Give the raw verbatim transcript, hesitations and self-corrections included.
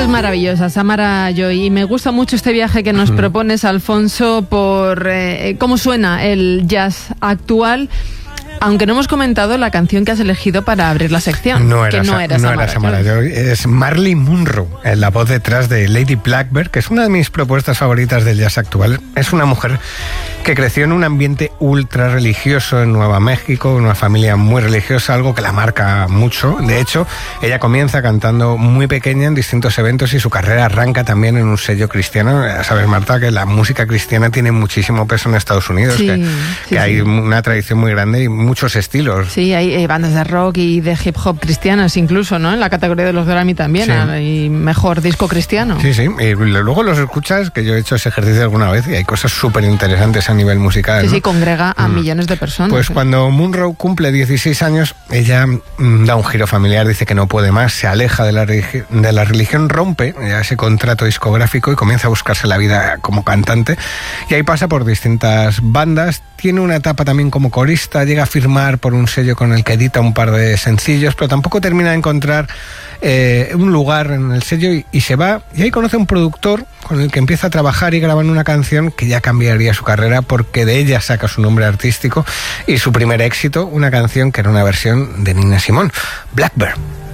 Es maravillosa, Samara Joy, y me gusta mucho este viaje que nos propones, Alfonso, por eh, cómo suena el jazz actual. Aunque no hemos comentado la canción que has elegido para abrir la sección, no era, que no era no Samara, era Samara Joy, es Marley Munro, la voz detrás de Lady Blackbird, que es una de mis propuestas favoritas del jazz actual. Es una mujer que creció en un ambiente ultra religioso en Nueva México, una familia muy religiosa, algo que la marca mucho. De hecho, ella comienza cantando muy pequeña en distintos eventos y su carrera arranca también en un sello cristiano. Ya sabes, Marta, que la música cristiana tiene muchísimo peso en Estados Unidos, sí, que, sí, que hay sí. una tradición muy grande y muchos estilos. Sí, hay eh, bandas de rock y de hip hop cristianas incluso, ¿no? En la categoría de los Grammy también, sí. Y mejor disco cristiano. Sí, sí, y luego los escuchas, que yo he hecho ese ejercicio alguna vez y hay cosas súper interesantes a nivel musical. Sí, ¿no? sí, congrega a mm. millones de personas. Pues ¿eh? cuando Munro cumple dieciséis años, ella mm, da un giro familiar, dice que no puede más, se aleja de la, de la religión, rompe ya ese contrato discográfico y comienza a buscarse la vida como cantante. Y ahí pasa por distintas bandas, tiene una etapa también como corista, llega a firmar por un sello con el que edita un par de sencillos, pero tampoco termina de encontrar eh, un lugar en el sello y, y se va, y ahí conoce a un productor con el que empieza a trabajar y graban una canción que ya cambiaría su carrera, porque de ella saca su nombre artístico y su primer éxito, una canción que era una versión de Nina Simone, Blackbird.